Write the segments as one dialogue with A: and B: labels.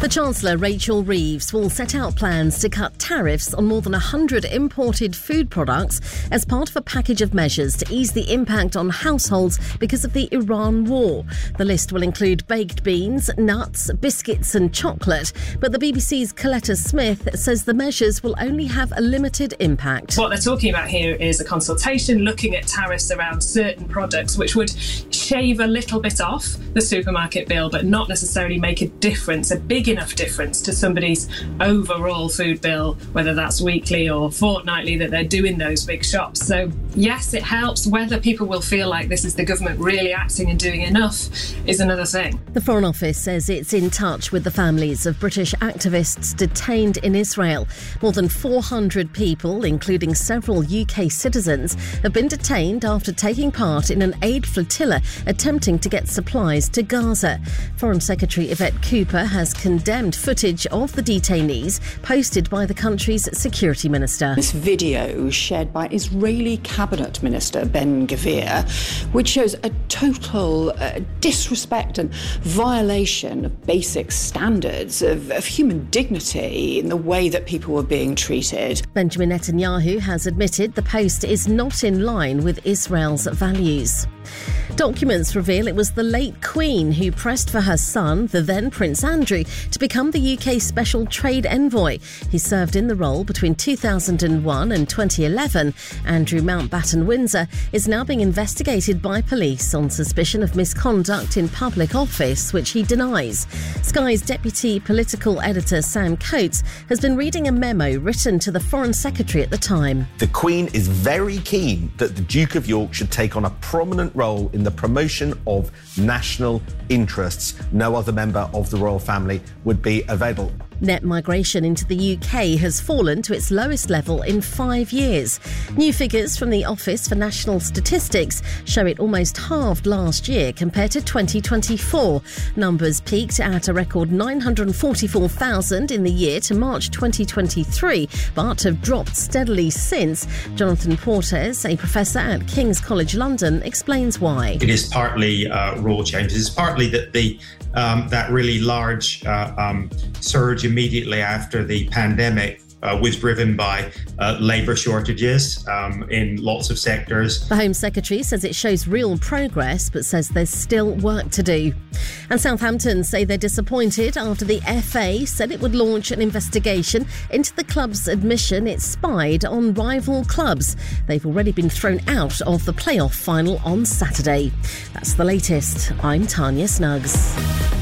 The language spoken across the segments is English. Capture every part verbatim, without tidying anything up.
A: The Chancellor, Rachel Reeves, will set out plans to cut tariffs on more than one hundred imported food products as part of a package of measures to ease the impact on households because of the Iran war. The list will include baked beans, nuts, biscuits and chocolate. But the B B C's Coletta Smith says the measures will only have a limited impact.
B: What they're talking about here is a consultation looking at tariffs around certain products, which would shave a little bit off the supermarket bill, but not necessarily make a difference, a big enough difference to somebody's overall food bill, whether that's weekly or fortnightly that they're doing those big shops. So yes, it helps. Whether people will feel like this is the government really acting and doing enough is another thing.
A: The Foreign Office says it's in touch with the families of British activists detained in Israel. More than four hundred people, including several U K citizens, have been detained after taking part in an aid flotilla attempting to get supplies to Gaza. Foreign Secretary Yvette Cooper has condemned footage of the detainees posted by the country's security minister.
C: This video shared by Israeli cabinet minister Ben Gvir, which shows a total uh, disrespect and violation of basic standards of, of human dignity in the way that people were being treated.
A: Benjamin Netanyahu has admitted the post is not in line with Israel's values. Documents reveal it was the late Queen who pressed for her son, the then Prince Andrew, to become the U K Special Trade Envoy. He served in the role between two thousand one and twenty eleven. Andrew Mountbatten Windsor is now being investigated by police on suspicion of misconduct in public office, which he denies. Sky's deputy political editor Sam Coates has been reading a memo written to the Foreign Secretary at the time.
D: The Queen is very keen that the Duke of York should take on a prominent role in the promotion of national interests. No other member of the royal family would be available.
A: Net migration into the U K has fallen to its lowest level in five years. New figures from the Office for National Statistics show it almost halved last year compared to twenty twenty-four. Numbers peaked at a record nine hundred forty-four thousand in the year to March twenty twenty-three, but have dropped steadily since. Jonathan Portes, a professor at King's College London, explains why.
E: It is partly uh, rule changes. It's partly that the um, that really large uh, um, surge immediately after the pandemic uh, was driven by uh, labour shortages um, in lots of sectors.
A: The Home Secretary says it shows real progress, but says there's still work to do. And Southampton say they're disappointed after the F A said it would launch an investigation into the club's admission it spied on rival clubs. They've already been thrown out of the playoff final on Saturday. That's the latest. I'm Tanya Snuggs.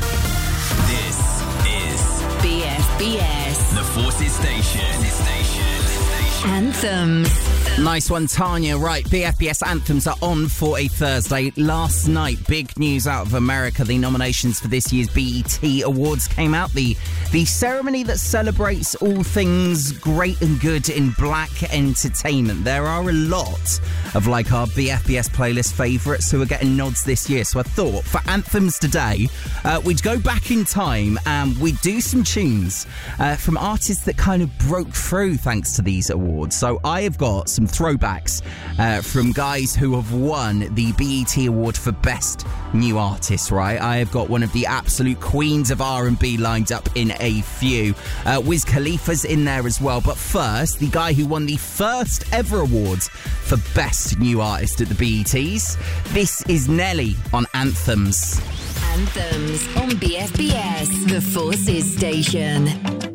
F: B F B S, the Forces Station. Anthems.
G: Nice one, Tanya. Right, B F B S Anthems are on for a Thursday. Last night, big news out of America. The nominations for this year's B E T Awards came out. The, the ceremony that celebrates all things great and good in black entertainment. There are a lot of, like, our B F B S playlist favourites who are getting nods this year. So I thought, for Anthems today, uh, we'd go back in time and we'd do some tunes uh, from artists that kind of broke through thanks to these awards. So I have got some throwbacks uh, from guys who have won the B E T Award for Best New Artist, right? I have got one of the absolute queens of R and B lined up in a few. Uh, Wiz Khalifa's in there as well. But first, the guy who won the first ever awards for Best New Artist at the B E Ts. This is Nelly on Anthems.
F: Anthems on B F B S, the Forces Station.